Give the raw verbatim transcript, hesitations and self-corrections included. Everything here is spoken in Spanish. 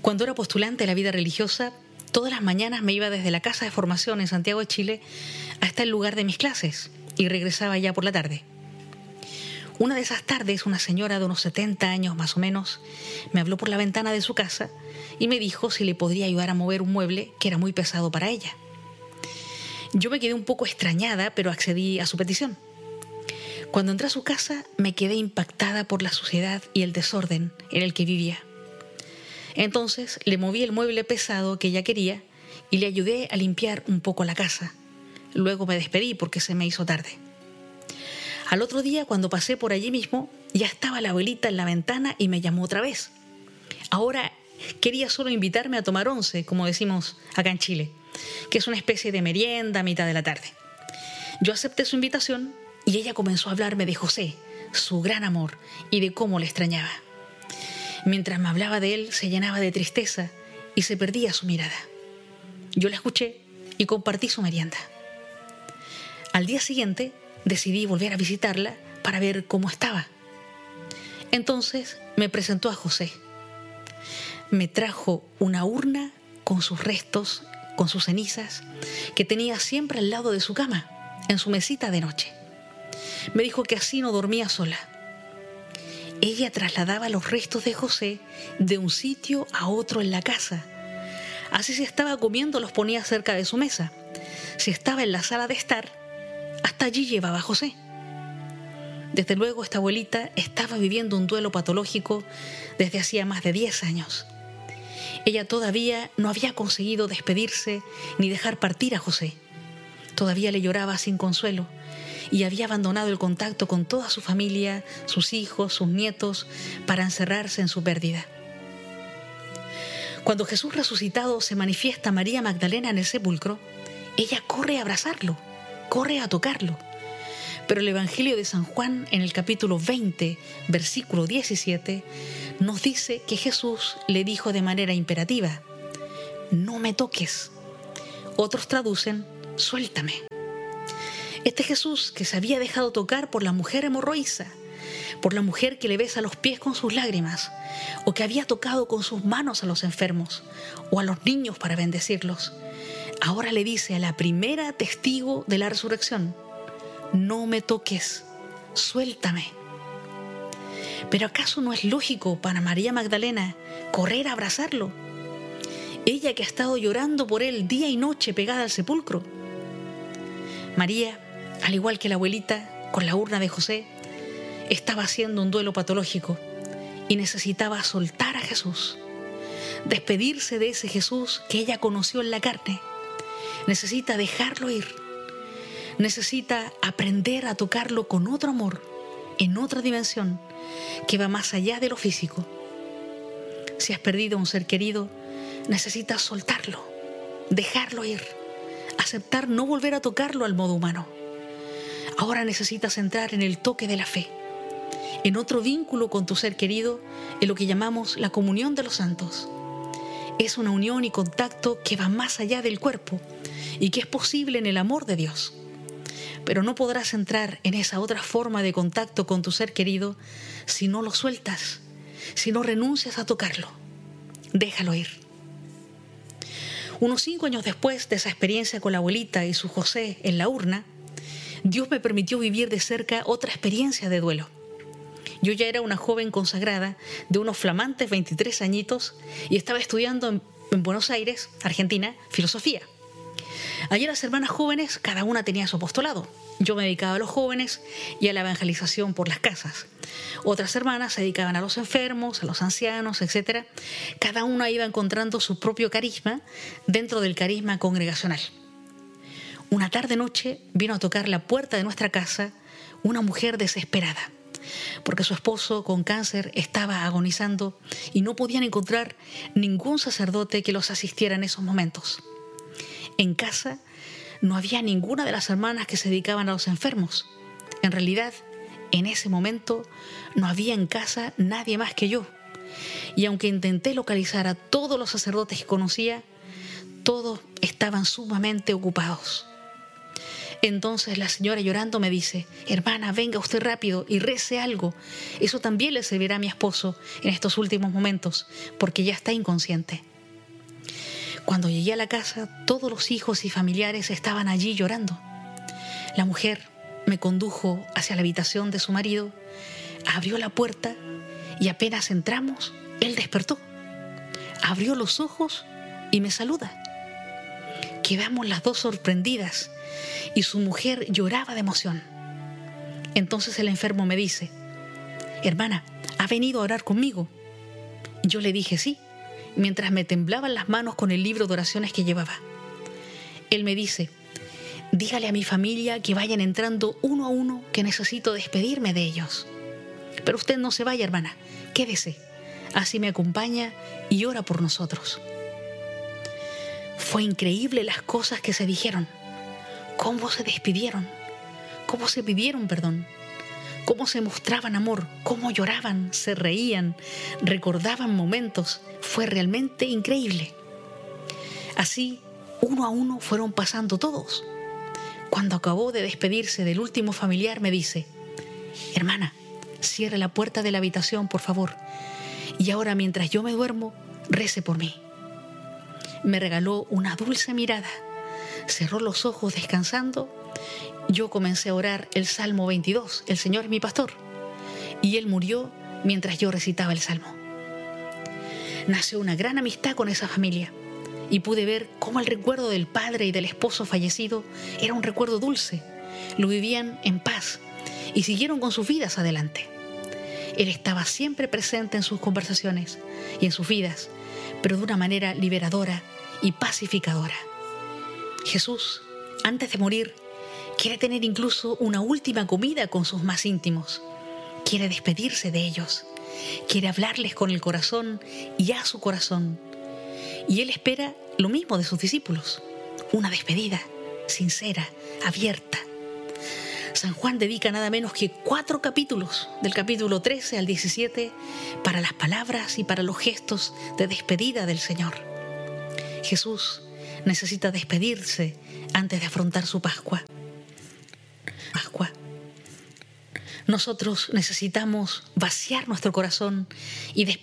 Cuando era postulante de la vida religiosa, todas las mañanas me iba desde la casa de formación en Santiago de Chile hasta el lugar de mis clases y regresaba ya por la tarde. Una de esas tardes, una señora de unos setenta años más o menos me habló por la ventana de su casa y me dijo si le podría ayudar a mover un mueble que era muy pesado para ella. Yo me quedé un poco extrañada, pero accedí a su petición. Cuando entré a su casa, me quedé impactada por la suciedad y el desorden en el que vivía. Entonces le moví el mueble pesado que ella quería y le ayudé a limpiar un poco la casa. Luego me despedí porque se me hizo tarde. Al otro día, cuando pasé por allí mismo, ya estaba la abuelita en la ventana y me llamó otra vez. Ahora quería solo invitarme a tomar once, como decimos acá en Chile, que es una especie de merienda a mitad de la tarde. Yo acepté su invitación y ella comenzó a hablarme de José, su gran amor, y de cómo le extrañaba. Mientras me hablaba de él, se llenaba de tristeza y se perdía su mirada. Yo la escuché y compartí su merienda. Al día siguiente, decidí volver a visitarla para ver cómo estaba. Entonces me presentó a José. Me trajo una urna con sus restos, con sus cenizas, que tenía siempre al lado de su cama, en su mesita de noche. Me dijo que así no dormía sola. Ella trasladaba los restos de José de un sitio a otro en la casa. Así si estaba comiendo los ponía cerca de su mesa. Si estaba en la sala de estar, hasta allí llevaba a José. Desde luego esta abuelita estaba viviendo un duelo patológico desde hacía más de diez años. Ella todavía no había conseguido despedirse ni dejar partir a José. Todavía le lloraba sin consuelo y había abandonado el contacto con toda su familia, sus hijos, sus nietos, para encerrarse en su pérdida. Cuando Jesús resucitado se manifiesta a María Magdalena en el sepulcro, ella corre a abrazarlo, corre a tocarlo. Pero el Evangelio de San Juan, en el capítulo veinte, versículo diecisiete, nos dice que Jesús le dijo de manera imperativa: no me toques. Otros traducen: suéltame. Este Jesús que se había dejado tocar por la mujer hemorroísa, por la mujer que le besa los pies con sus lágrimas, o que había tocado con sus manos a los enfermos o a los niños para bendecirlos, ahora le dice a la primera testigo de la resurrección: no me toques, suéltame. ¿Pero acaso no es lógico para María Magdalena correr a abrazarlo? Ella que ha estado llorando por él día y noche pegada al sepulcro. María, al igual que la abuelita, con la urna de José, estaba haciendo un duelo patológico y necesitaba soltar a Jesús, despedirse de ese Jesús que ella conoció en la carne. Necesita dejarlo ir. Necesita aprender a tocarlo con otro amor, en otra dimensión, que va más allá de lo físico. Si has perdido a un ser querido, necesitas soltarlo, dejarlo ir, aceptar no volver a tocarlo al modo humano. Ahora necesitas entrar en el toque de la fe, en otro vínculo con tu ser querido, en lo que llamamos la comunión de los santos. Es una unión y contacto que va más allá del cuerpo y que es posible en el amor de Dios. Pero no podrás entrar en esa otra forma de contacto con tu ser querido si no lo sueltas, si no renuncias a tocarlo. Déjalo ir. Unos cinco años después de esa experiencia con la abuelita y su José en la urna, Dios me permitió vivir de cerca otra experiencia de duelo. Yo ya era una joven consagrada de unos flamantes veintitrés añitos y estaba estudiando en, en Buenos Aires, Argentina, filosofía. Allí las hermanas jóvenes, cada una tenía su apostolado. Yo me dedicaba a los jóvenes y a la evangelización por las casas. Otras hermanas se dedicaban a los enfermos, a los ancianos, etcétera. Cada una iba encontrando su propio carisma dentro del carisma congregacional. Una tarde-noche vino a tocar la puerta de nuestra casa una mujer desesperada, porque su esposo con cáncer estaba agonizando y no podían encontrar ningún sacerdote que los asistiera en esos momentos. En casa no había ninguna de las hermanas que se dedicaban a los enfermos. En realidad, en ese momento no había en casa nadie más que yo. Y aunque intenté localizar a todos los sacerdotes que conocía, todos estaban sumamente ocupados. Entonces la señora llorando me dice: hermana, venga usted rápido y rece algo. Eso también le servirá a mi esposo en estos últimos momentos, porque ya está inconsciente. Cuando llegué a la casa, todos los hijos y familiares estaban allí llorando. La mujer me condujo hacia la habitación de su marido, abrió la puerta y apenas entramos, él despertó. Abrió los ojos y me saluda. Quedamos las dos sorprendidas y su mujer lloraba de emoción. Entonces el enfermo me dice: hermana, ¿ha venido a orar conmigo? Yo le dije sí, mientras me temblaban las manos con el libro de oraciones que llevaba. Él me dice: dígale a mi familia que vayan entrando uno a uno, que necesito despedirme de ellos. Pero usted no se vaya, hermana, quédese. Así me acompaña y ora por nosotros. Fue increíble las cosas que se dijeron, cómo se despidieron, cómo se pidieron perdón, cómo se mostraban amor, cómo lloraban, se reían, recordaban momentos. Fue realmente increíble. Así, uno a uno fueron pasando todos. Cuando acabó de despedirse del último familiar, me dice: hermana, cierre la puerta de la habitación, por favor, y ahora mientras yo me duermo, rece por mí. Me regaló una dulce mirada, cerró los ojos descansando. Yo comencé a orar el Salmo veintidós, el Señor es mi pastor, y Él murió mientras yo recitaba el Salmo. Nació una gran amistad con esa familia y pude ver cómo el recuerdo del padre y del esposo fallecido era un recuerdo dulce. Lo vivían en paz y siguieron con sus vidas adelante. Él estaba siempre presente en sus conversaciones y en sus vidas, pero de una manera liberadora y pacificadora. Jesús, antes de morir, quiere tener incluso una última comida con sus más íntimos. Quiere despedirse de ellos. Quiere hablarles con el corazón y a su corazón. Y Él espera lo mismo de sus discípulos. Una despedida sincera, abierta. San Juan dedica nada menos que cuatro capítulos, del capítulo trece al diecisiete, para las palabras y para los gestos de despedida del Señor. Jesús necesita despedirse antes de afrontar su Pascua. Pascua. Nosotros necesitamos vaciar nuestro corazón y despedirnos